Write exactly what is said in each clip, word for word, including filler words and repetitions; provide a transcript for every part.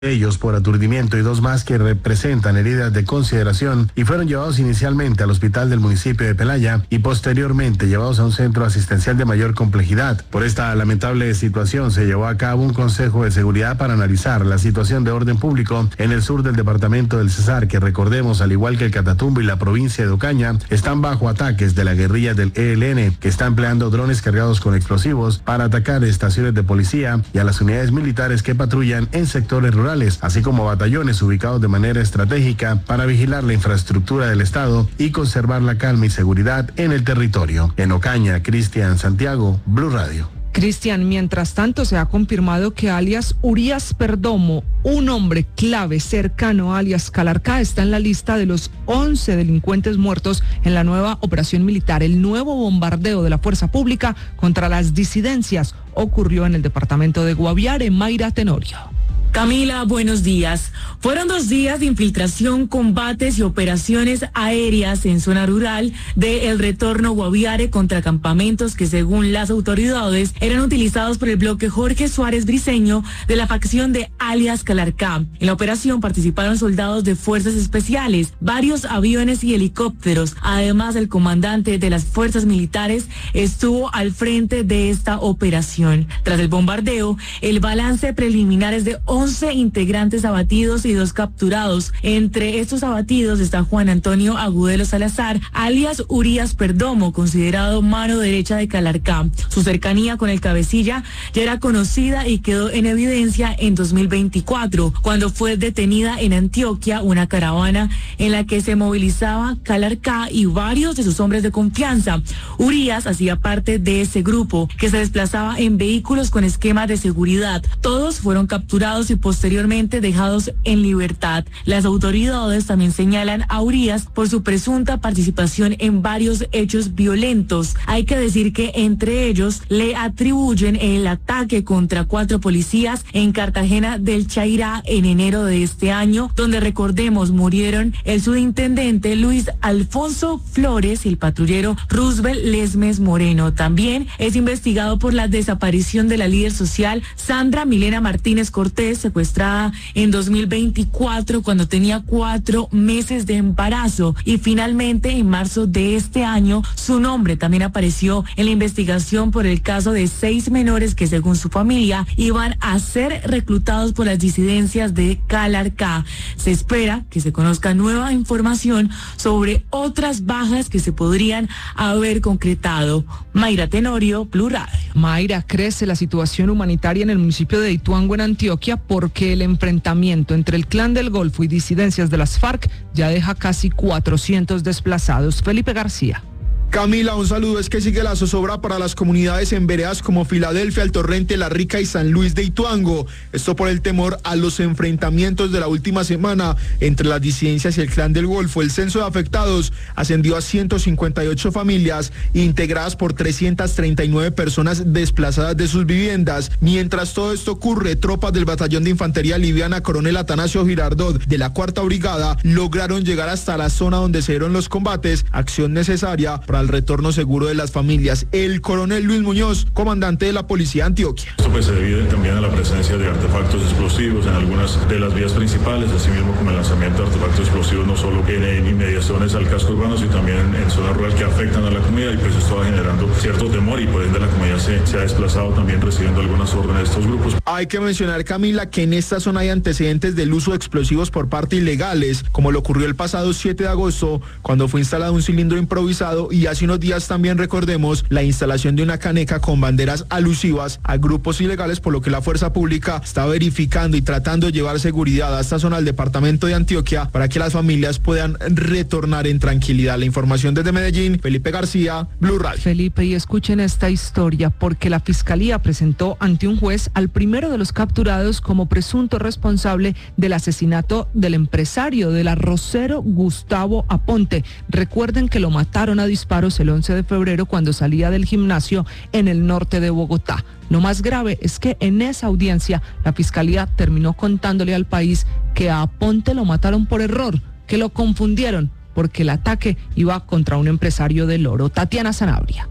ellos por aturdimiento y dos más que representan heridas de consideración y fueron llevados inicialmente al hospital del municipio de Pelaya y posteriormente llevados a un centro asistencial de mayor complejidad. Por esta lamentable situación se llevó a cabo un consejo de seguridad para analizar la situación de orden público en el sur del departamento del Cesar, que recordemos, al igual que el Catatumbo y la provincia de Ocaña, están bajo ataques de la guerrilla del E L N, que está empleando drones cargados con explosivos para atacar estaciones de policía y a las unidades militares que patrullan en sectores rurales, así como batallones ubicados de manera estratégica para vigilar la infraestructura del Estado y conservar la calma y seguridad en el territorio. En Ocaña, Cristian Santiago, Blue Radio. Cristian, mientras tanto se ha confirmado que alias Urias Perdomo, un hombre clave cercano a alias Calarcá, está en la lista de los once delincuentes muertos en la nueva operación militar. El nuevo bombardeo de la fuerza pública contra las disidencias ocurrió en el departamento de Guaviare. Mayra Tenorio. Camila, buenos días. Fueron dos días de infiltración, combates y operaciones aéreas en zona rural de El Retorno Guaviare contra campamentos que, según las autoridades, eran utilizados por el bloque Jorge Suárez Briceño de la facción de alias Calarcá. En la operación participaron soldados de fuerzas especiales, varios aviones y helicópteros. Además, el comandante de las fuerzas militares estuvo al frente de esta operación. Tras el bombardeo, el balance preliminar es de once integrantes abatidos y dos capturados. Entre estos abatidos está Juan Antonio Agudelo Salazar, alias Urias Perdomo, considerado mano derecha de Calarcá. Su cercanía con el cabecilla ya era conocida y quedó en evidencia en dos mil veinticuatro, cuando fue detenida en Antioquia una caravana en la que se movilizaba Calarcá y varios de sus hombres de confianza. Urias hacía parte de ese grupo que se desplazaba en vehículos con esquemas de seguridad. Todos fueron capturados y posteriormente dejados en libertad. Las autoridades también señalan a Urias por su presunta participación en varios hechos violentos. Hay que decir que entre ellos le atribuyen el ataque contra cuatro policías en Cartagena del Chairá en enero de este año, donde, recordemos, murieron el subintendente Luis Alfonso Flores y el patrullero Roosevelt Lesmes Moreno. También es investigado por la desaparición de la líder social Sandra Milena Martínez Cortés, secuestrada en dos mil veinticuatro cuando tenía cuatro meses de embarazo, y finalmente en marzo de este año su nombre también apareció en la investigación por el caso de seis menores que, según su familia, iban a ser reclutados por las disidencias de Calarcá. Se espera que se conozca nueva información sobre otras bajas que se podrían haber concretado. Mayra Tenorio, Blue Radio. Mayra, crece la situación humanitaria en el municipio de Ituango, en Antioquia, porque el enfrentamiento entre el Clan del Golfo y disidencias de las FARC ya deja casi cuatrocientos desplazados. Felipe García. Camila, un saludo. Es que sigue la zozobra para las comunidades en veredas como Filadelfia, El Torrente, La Rica y San Luis de Ituango. Esto por el temor a los enfrentamientos de la última semana entre las disidencias y el Clan del Golfo. El censo de afectados ascendió a ciento cincuenta y ocho familias integradas por trescientas treinta y nueve personas desplazadas de sus viviendas. Mientras todo esto ocurre, tropas del Batallón de Infantería Liviana Coronel Atanasio Girardot de la Cuarta Brigada lograron llegar hasta la zona donde se dieron los combates, acción necesaria para al retorno seguro de las familias. El coronel Luis Muñoz, comandante de la Policía de Antioquia. Esto pues se debe también a la presencia de artefactos explosivos en algunas de las vías principales, así mismo como el lanzamiento de artefactos explosivos no solo en, en inmediaciones al casco urbano, sino también en, en zonas rurales que afectan a la comunidad, y pues esto va generando cierto temor y por ende la comunidad se, se ha desplazado también recibiendo algunas órdenes de estos grupos. Hay que mencionar, Camila, que en esta zona hay antecedentes del uso de explosivos por parte ilegales, como le ocurrió el pasado siete de agosto, cuando fue instalado un cilindro improvisado, y hace unos días también, recordemos, la instalación de una caneca con banderas alusivas a grupos ilegales, por lo que la fuerza pública está verificando y tratando de llevar seguridad a esta zona del departamento de Antioquia para que las familias puedan retornar en tranquilidad. La información desde Medellín, Felipe García, Blue Radio. Felipe, y escuchen esta historia, porque la Fiscalía presentó ante un juez al primero de los capturados como presunto responsable del asesinato del empresario del arrocero Gustavo Aponte. Recuerden que lo mataron a disparos el once de febrero cuando salía del gimnasio en el norte de Bogotá. Lo más grave es que en esa audiencia la Fiscalía terminó contándole al país que a Aponte lo mataron por error, que lo confundieron porque el ataque iba contra un empresario del oro. Tatiana Sanabria.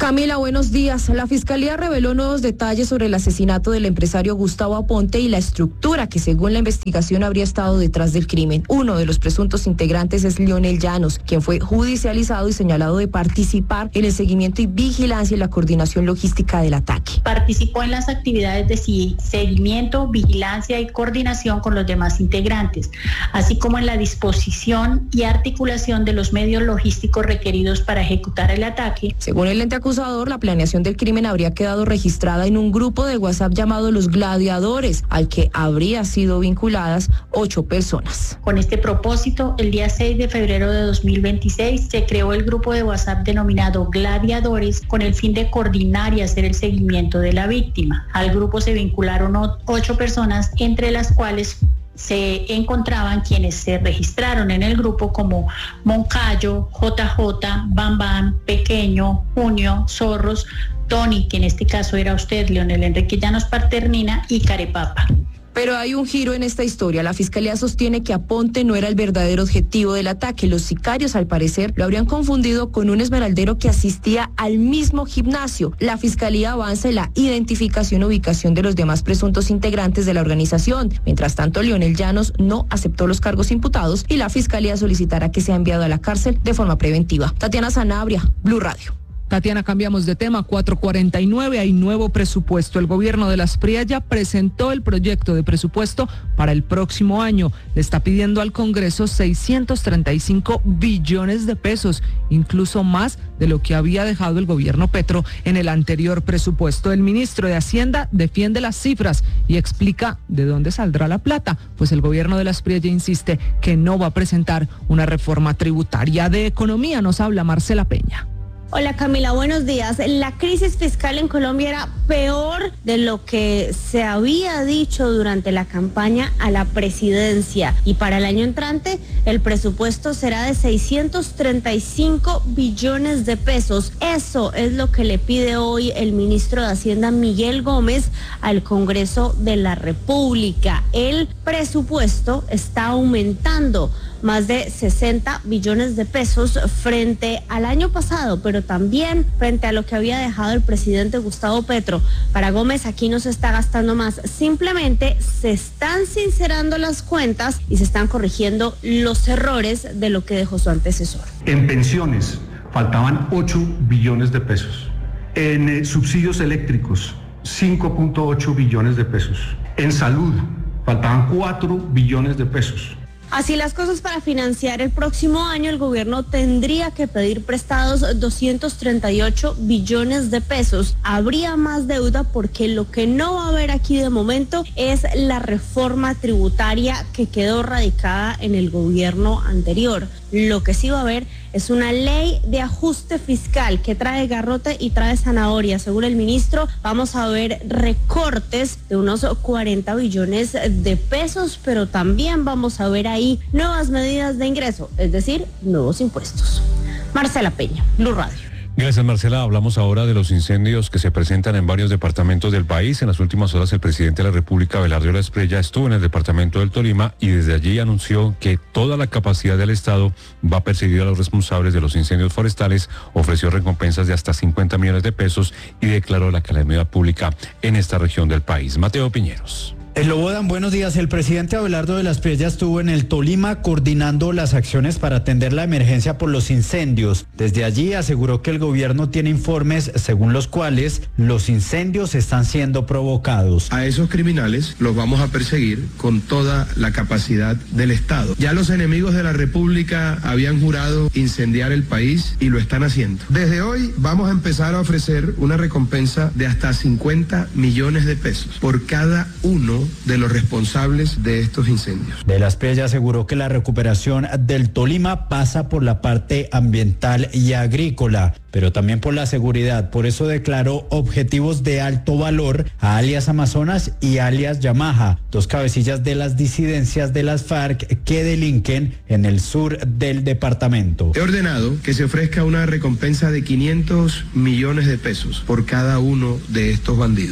Camila, buenos días. La Fiscalía reveló nuevos detalles sobre el asesinato del empresario Gustavo Aponte y la estructura que, según la investigación, habría estado detrás del crimen. Uno de los presuntos integrantes es Leonel Llanos, quien fue judicializado y señalado de participar en el seguimiento y vigilancia y la coordinación logística del ataque. Participó en las actividades de seguimiento, vigilancia y coordinación con los demás integrantes, así como en la disposición y articulación de los medios logísticos requeridos para ejecutar el ataque. Según el ente acusador, la planeación del crimen habría quedado registrada en un grupo de WhatsApp llamado Los Gladiadores, al que habría sido vinculadas ocho personas. Con este propósito, el día seis de febrero de dos mil veintiséis se creó el grupo de WhatsApp denominado Gladiadores con el fin de coordinar y hacer el seguimiento de la víctima. Al grupo se vincularon ocho personas, entre las cuales se encontraban quienes se registraron en el grupo como Moncayo, J J, Bam Bam, Pequeño, Junio, Zorros, Tony, que en este caso era usted, Leonel Enrique Llanos Paternina, y Carepapa. Pero hay un giro en esta historia. La Fiscalía sostiene que Aponte no era el verdadero objetivo del ataque. Los sicarios, al parecer, lo habrían confundido con un esmeraldero que asistía al mismo gimnasio. La Fiscalía avanza en la identificación y ubicación de los demás presuntos integrantes de la organización. Mientras tanto, Leonel Llanos no aceptó los cargos imputados y la Fiscalía solicitará que sea enviado a la cárcel de forma preventiva. Tatiana Sanabria, Blue Radio. Tatiana, cambiamos de tema. cuatro cuarenta y nueve, hay nuevo presupuesto. El gobierno de Las Prías ya presentó el proyecto de presupuesto para el próximo año. Le está pidiendo al Congreso seiscientos treinta y cinco billones de pesos, incluso más de lo que había dejado el gobierno Petro en el anterior presupuesto. El ministro de Hacienda defiende las cifras y explica de dónde saldrá la plata, pues el gobierno de Las Prías ya insiste que no va a presentar una reforma tributaria. De economía nos habla Marcela Peña. Hola Camila, buenos días. La crisis fiscal en Colombia era peor de lo que se había dicho durante la campaña a la presidencia y para el año entrante el presupuesto será de seiscientos treinta y cinco billones de pesos. Eso es lo que le pide hoy el ministro de Hacienda Miguel Gómez al Congreso de la República. El presupuesto está aumentando más de sesenta billones de pesos frente al año pasado, pero también frente a lo que había dejado el presidente Gustavo Petro. Para Gómez, aquí no se está gastando más, simplemente se están sincerando las cuentas y se están corrigiendo los errores de lo que dejó su antecesor. En pensiones faltaban ocho billones de pesos, en eh, subsidios eléctricos cinco punto ocho billones de pesos, en salud faltaban cuatro billones de pesos. Así las cosas, para financiar el próximo año el gobierno tendría que pedir prestados doscientos treinta y ocho billones de pesos. Habría más deuda porque lo que no va a haber aquí de momento es la reforma tributaria que quedó radicada en el gobierno anterior. Lo que sí va a haber es una ley de ajuste fiscal que trae garrote y trae zanahoria. Según el ministro, vamos a ver recortes de unos cuarenta billones de pesos, pero también vamos a ver ahí nuevas medidas de ingreso, es decir, nuevos impuestos. Marcela Peña, Blue Radio. Gracias, Marcela. Hablamos ahora de los incendios que se presentan en varios departamentos del país. En las últimas horas, el presidente de la República, Abelardo Esprella, estuvo en el departamento del Tolima y desde allí anunció que toda la capacidad del Estado va a perseguir a los responsables de los incendios forestales, ofreció recompensas de hasta cincuenta millones de pesos y declaró la calamidad pública en esta región del país. Mateo Piñeros. El Lobodan, buenos días. El presidente Abelardo de las Priellas estuvo en el Tolima coordinando las acciones para atender la emergencia por los incendios. Desde allí aseguró que el gobierno tiene informes según los cuales los incendios están siendo provocados. A esos criminales los vamos a perseguir con toda la capacidad del Estado. Ya los enemigos de la República habían jurado incendiar el país y lo están haciendo. Desde hoy vamos a empezar a ofrecer una recompensa de hasta cincuenta millones de pesos por cada uno de los responsables de estos incendios. De las Priellas aseguró que la recuperación del Tolima pasa por la parte ambiental y agrícola, pero también por la seguridad. Por eso declaró objetivos de alto valor a alias Amazonas y alias Yamaha, dos cabecillas de las disidencias de las FARC que delinquen en el sur del departamento. He ordenado que se ofrezca una recompensa de quinientos millones de pesos por cada uno de estos bandidos,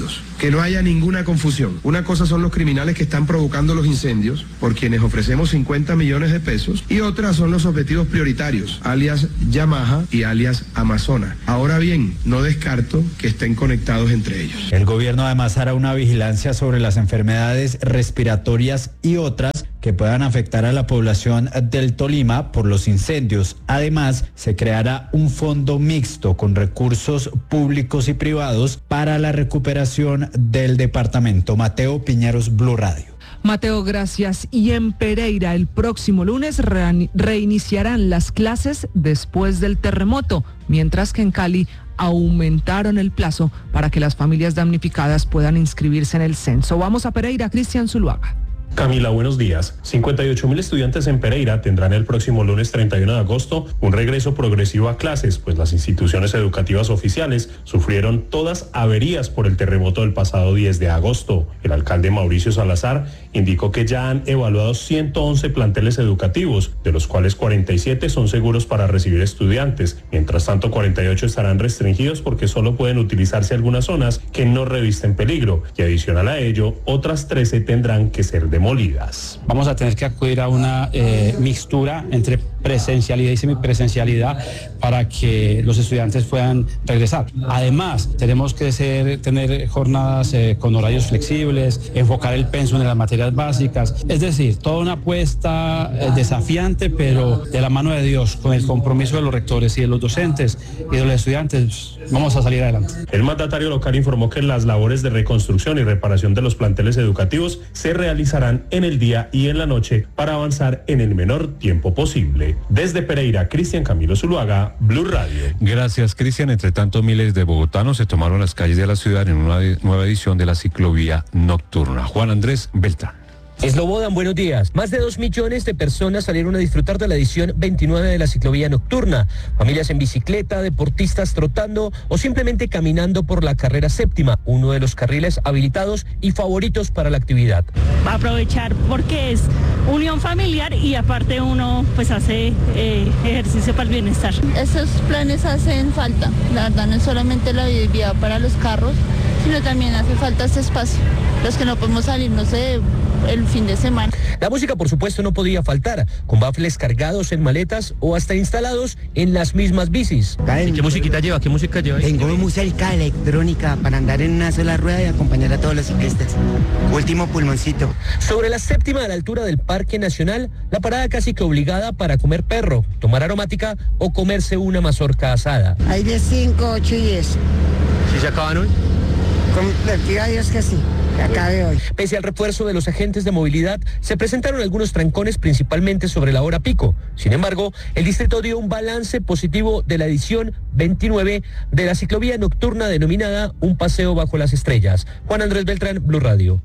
que no haya ninguna confusión. Una cosa son los criminales que están provocando los incendios, por quienes ofrecemos cincuenta millones de pesos, y otras son los objetivos prioritarios, alias Yamaha y alias Amazonas. Ahora bien, no descarto que estén conectados entre ellos. El gobierno además hará una vigilancia sobre las enfermedades respiratorias y otras que puedan afectar a la población del Tolima por los incendios. Además, se creará un fondo mixto con recursos públicos y privados para la recuperación del departamento. Mateo Piñeros, Blue Radio. Mateo, gracias. Y en Pereira, el próximo lunes re- reiniciarán las clases después del terremoto, mientras que en Cali aumentaron el plazo para que las familias damnificadas puedan inscribirse en el censo. Vamos a Pereira, Cristian Zuluaga. Camila, buenos días. cincuenta y ocho mil estudiantes en Pereira tendrán el próximo lunes treinta y uno de agosto un regreso progresivo a clases, pues las instituciones educativas oficiales sufrieron todas averías por el terremoto del pasado diez de agosto. El alcalde Mauricio Salazar indicó que ya han evaluado ciento once planteles educativos, de los cuales cuarenta y siete son seguros para recibir estudiantes. Mientras tanto, cuarenta y ocho estarán restringidos porque solo pueden utilizarse algunas zonas que no revisten peligro, y adicional a ello, otras trece tendrán que ser demolidas. Molidas. Vamos a tener que acudir a una eh, mixtura entre presencialidad y semipresencialidad para que los estudiantes puedan regresar. Además, tenemos que ser, tener jornadas eh, con horarios flexibles, enfocar el pensum en las materias básicas, es decir, toda una apuesta eh, desafiante, pero de la mano de Dios, con el compromiso de los rectores y de los docentes y de los estudiantes, vamos a salir adelante. El mandatario local informó que las labores de reconstrucción y reparación de los planteles educativos se realizarán en el día y en la noche para avanzar en el menor tiempo posible. Desde Pereira, Cristian Camilo Zuluaga, Blue Radio. Gracias, Cristian. Entre tanto, miles de bogotanos se tomaron las calles de la ciudad en una nueva edición de la ciclovía nocturna. Juan Andrés Beltrán. Eslobodan, buenos días. Más de dos millones de personas salieron a disfrutar de la edición veintinueve de la ciclovía nocturna. Familias en bicicleta, deportistas trotando o simplemente caminando por la carrera séptima, uno de los carriles habilitados y favoritos para la actividad. Va a aprovechar porque es unión familiar y aparte uno pues hace eh, ejercicio para el bienestar. Esos planes hacen falta. La verdad no es solamente la vialidad para los carros, sino también hace falta este espacio. Los que no podemos salir, no sé, el fin de semana. La música, por supuesto, no podía faltar, con baffles cargados en maletas o hasta instalados en las mismas bicis. ¿Y qué musiquita lleva? ¿Qué música lleva? Tengo música electrónica para andar en una sola rueda y acompañar a todos los ciclistas. Último pulmoncito. Sobre la séptima, a la altura del Parque Nacional, la parada casi que obligada para comer perro, tomar aromática o comerse una mazorca asada. Hay de cinco, ocho y diez. ¿Sí se acaban hoy? Con a Dios que sí, que acabe hoy. Pese al refuerzo de los agentes de movilidad, se presentaron algunos trancones principalmente sobre la hora pico. Sin embargo, el distrito dio un balance positivo de la edición veintinueve de la ciclovía nocturna denominada Un Paseo Bajo las Estrellas. Juan Andrés Beltrán, Blue Radio.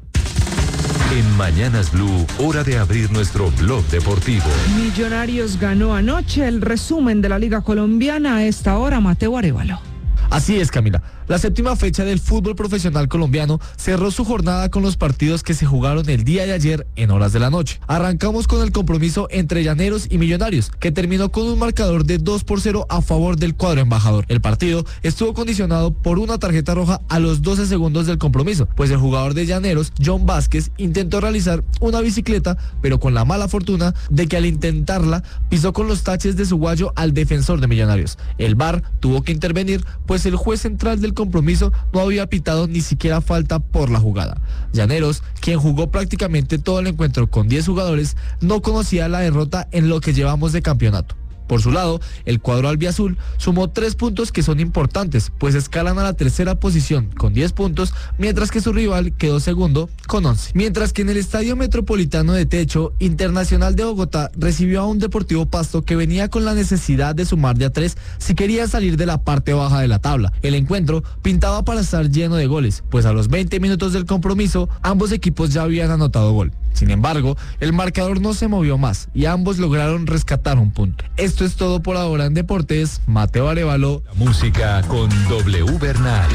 En Mañanas Blue, hora de abrir nuestro blog deportivo. Millonarios ganó anoche. El resumen de la Liga Colombiana a esta hora, Mateo Arévalo. Así es, Camila. La séptima fecha del fútbol profesional colombiano cerró su jornada con los partidos que se jugaron el día de ayer en horas de la noche. Arrancamos con el compromiso entre Llaneros y Millonarios, que terminó con un marcador de dos por cero a favor del cuadro embajador. El partido estuvo condicionado por una tarjeta roja a los doce segundos del compromiso, pues el jugador de Llaneros, John Vázquez, intentó realizar una bicicleta, pero con la mala fortuna de que al intentarla pisó con los taches de su guayo al defensor de Millonarios. El V A R tuvo que intervenir, pues el juez central del compromiso no había pitado ni siquiera falta por la jugada. Llaneros, quien jugó prácticamente todo el encuentro con diez jugadores, no conocía la derrota en lo que llevamos de campeonato. Por su lado, el cuadro albiazul sumó tres puntos que son importantes, pues escalan a la tercera posición con diez puntos, mientras que su rival quedó segundo con once. Mientras que en el Estadio Metropolitano de Techo, Internacional de Bogotá recibió a un Deportivo Pasto que venía con la necesidad de sumar de a tres si quería salir de la parte baja de la tabla. El encuentro pintaba para estar lleno de goles, pues a los veinte minutos del compromiso, ambos equipos ya habían anotado gol. Sin embargo, el marcador no se movió más y ambos lograron rescatar un punto. Esto es todo por ahora en Deportes. Mateo Arévalo. La música con W Bernal.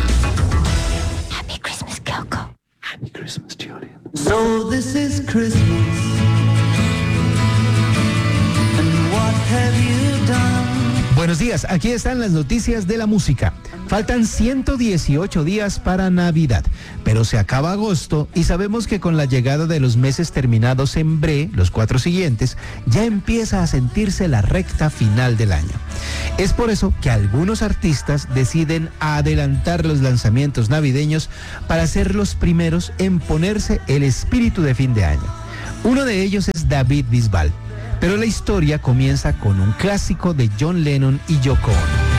Happy Christmas, Coco. Happy Christmas, Julian. So this is Christmas. And what have you done? Buenos días, aquí están las noticias de la música. Faltan ciento dieciocho días para Navidad, pero se acaba agosto y sabemos que con la llegada de los meses terminados en bre, los cuatro siguientes, ya empieza a sentirse la recta final del año. Es por eso que algunos artistas deciden adelantar los lanzamientos navideños para ser los primeros en ponerse el espíritu de fin de año. Uno de ellos es David Bisbal, pero la historia comienza con un clásico de John Lennon y Yoko Ono.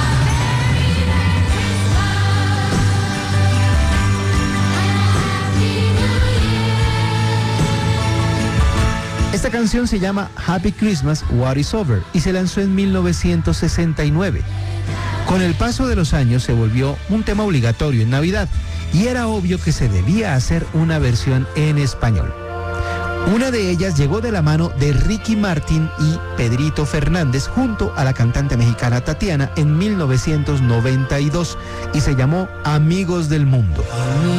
Esta canción se llama Happy Christmas, What is Over y se lanzó en mil novecientos sesenta y nueve. Con el paso de los años se volvió un tema obligatorio en Navidad y era obvio que se debía hacer una versión en español. Una de ellas llegó de la mano de Ricky Martin y Pedrito Fernández junto a la cantante mexicana Tatiana en mil novecientos noventa y dos y se llamó Amigos del Mundo.